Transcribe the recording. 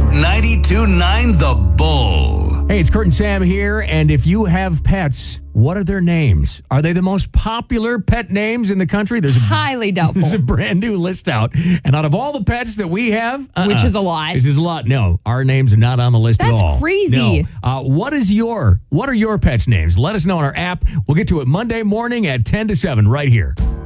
92.9 The Bull. Hey, it's Kurt and Sam here, and if you have pets, what are their names? Are they the most popular pet names in the country? Highly doubtful. There's a brand new list out, and out of all the pets that we have... Which is a lot. This is a lot. No, our names are not on the list at all. That's crazy. No. What are your pets' names? Let us know on our app. We'll get to it Monday morning at 10 to 7 right here.